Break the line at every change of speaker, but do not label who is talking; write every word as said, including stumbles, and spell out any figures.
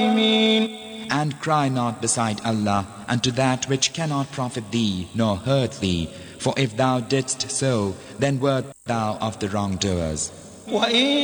And cry not beside Allah unto that which cannot profit thee nor hurt thee, for if thou didst so, then wert thou of the wrongdoers.